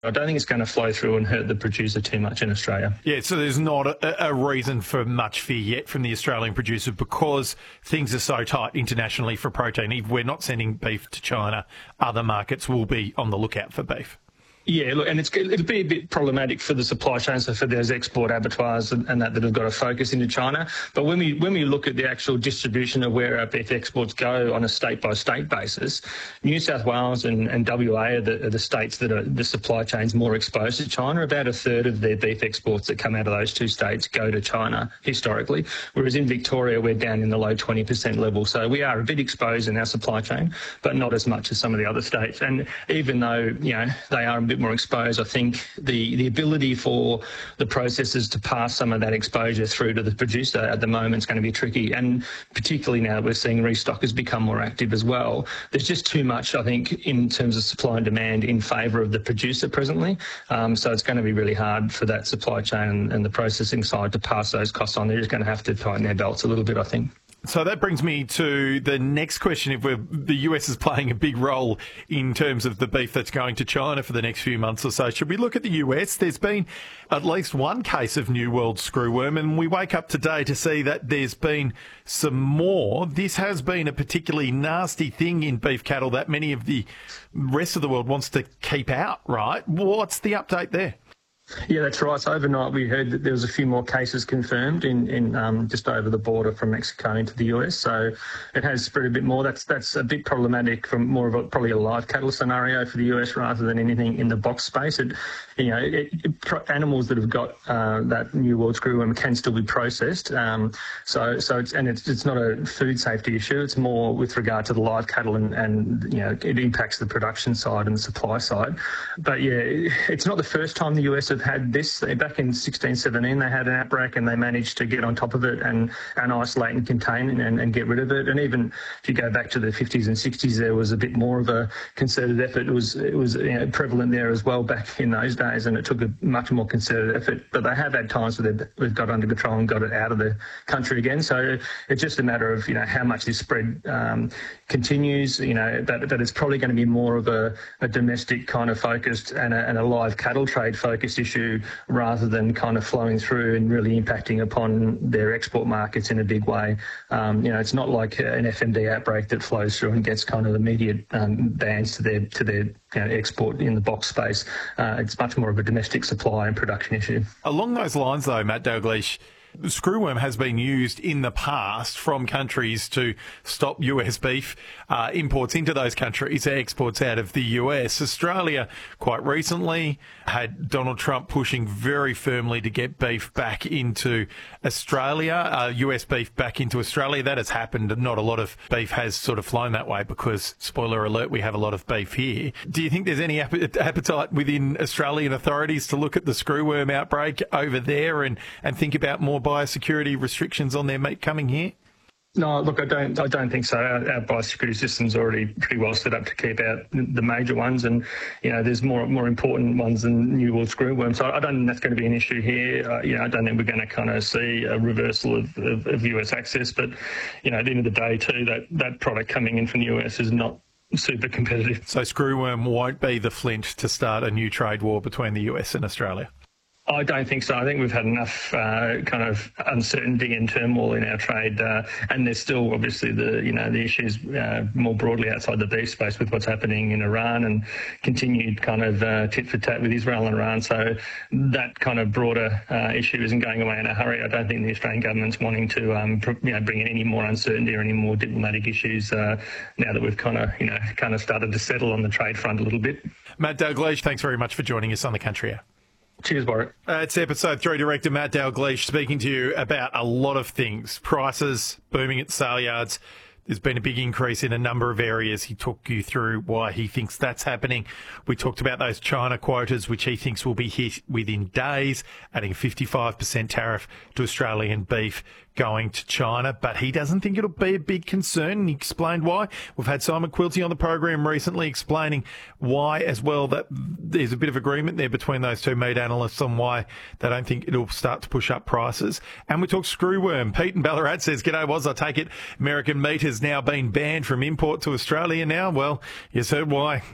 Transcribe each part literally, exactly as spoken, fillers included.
I don't think it's going to flow through and hurt the producer too much in Australia. Yeah, so there's not a, a reason for much fear yet from the Australian producer because things are so tight internationally for protein. If we're not sending beef to China, other markets will be on the lookout for beef. Yeah, look, and it's, it'll be a bit problematic for the supply chain, so for those export abattoirs and, and that that have got to focus into China. But when we when we look at the actual distribution of where our beef exports go on a state-by-state basis, New South Wales and, and W A are the, are the states that are the supply chains more exposed to China. About a third of their beef exports that come out of those two states go to China historically, whereas in Victoria we're down in the low twenty percent level. So we are a bit exposed in our supply chain, but not as much as some of the other states. And even though, you know, they are a bit more exposed, I think the, the ability for the processors to pass some of that exposure through to the producer at the moment is going to be tricky. And particularly now that we're seeing restockers become more active as well, there's just too much, I think, in terms of supply and demand in favour of the producer presently. Um, so it's going to be really hard for that supply chain and, and the processing side to pass those costs on. They're just going to have to tighten their belts a little bit, I think. So that brings me to the next question. If we're, the U S is playing a big role in terms of the beef that's going to China for the next few months or so, should we look at the U S? There's been at least one case of New World screwworm, and we wake up today to see that there's been some more. This has been a particularly nasty thing in beef cattle that many of the rest of the world wants to keep out, right? What's the update there? Yeah, that's right. So overnight we heard that there was a few more cases confirmed in, in um, just over the border from Mexico into the U S. So it has spread a bit more. That's that's a bit problematic from more of a, probably a live cattle scenario for the U S rather than anything in the box space. It, you know, it, it, animals that have got uh, that New World screwworm can still be processed. Um, so so it's and it's it's not a food safety issue. It's more with regard to the live cattle and, and you know it impacts the production side and the supply side. But yeah, it's not the first time the U S have had this. Back in sixteen seventeen they had an outbreak and they managed to get on top of it and, and isolate and contain and, and get rid of it. And even if you go back to the fifties and sixties, there was a bit more of a concerted effort. It was it was you know, prevalent there as well back in those days, and it took a much more concerted effort. But they have had times where they've, they've got under control and got it out of the country again. So it's just a matter of you know how much this spread um, continues. You know that that it's probably going to be more of a, a domestic kind of focused and a, and a live cattle trade focused issue rather than kind of flowing through and really impacting upon their export markets in a big way. Um, you know, it's not like an F M D outbreak that flows through and gets kind of immediate um, bans to their to their you know, export in the box space. Uh, it's much more of a domestic supply and production issue. Along those lines, though, Matt Dalgleish, screwworm has been used in the past from countries to stop U S beef uh, imports into those countries, exports out of the U S. Australia, quite recently, had Donald Trump pushing very firmly to get beef back into Australia, uh, U S beef back into Australia. That has happened. Not a lot of beef has sort of flown that way because, spoiler alert, we have a lot of beef here. Do you think there's any ap- appetite within Australian authorities to look at the screwworm outbreak over there and, and think about more biosecurity restrictions on their meat coming here? No, look, I don't. I don't think so. Our, our biosecurity system's already pretty well set up to keep out the major ones, and you know, there's more more important ones than New World screwworm. So I don't think that's going to be an issue here. Uh, you know, I don't think we're going to kind of see a reversal of, of, of U S access. But you know, at the end of the day, too, that that product coming in from the U S is not super competitive. So screwworm won't be the flint to start a new trade war between the U S and Australia? I don't think so. I think we've had enough uh, kind of uncertainty and turmoil in our trade, uh, and there's still obviously the you know the issues uh, more broadly outside the beef space with what's happening in Iran and continued kind of uh, tit for tat with Israel and Iran. So that kind of broader uh, issue isn't going away in a hurry. I don't think the Australian government's wanting to um, pr- you know bring in any more uncertainty or any more diplomatic issues uh, now that we've kind of you know kind of started to settle on the trade front a little bit. Matt Dalgleish, thanks very much for joining us on the Country Hour. Cheers, Warwick. Uh, it's episode three director Matt Dalgleish speaking to you about a lot of things. Prices booming at sale yards. There's been a big increase in a number of areas. He took you through why he thinks that's happening. We talked about those China quotas, which he thinks will be hit within days, adding a fifty-five percent tariff to Australian beef going to China, but he doesn't think it'll be a big concern, and he explained why. We've had Simon Quilty on the program recently explaining why as well, that there's a bit of agreement there between those two meat analysts on why they don't think it'll start to push up prices. And we talk screwworm. Pete in Ballarat says, "G'day, Woz, I take it American meat has now been banned from import to Australia now." Well, you heard why.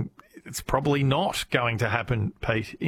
it's probably not going to happen, Pete,